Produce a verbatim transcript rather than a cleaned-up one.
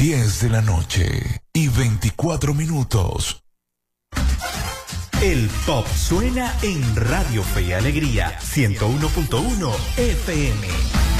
diez de la noche y veinticuatro minutos. El pop suena en Radio Fe y Alegría ciento uno punto uno F M.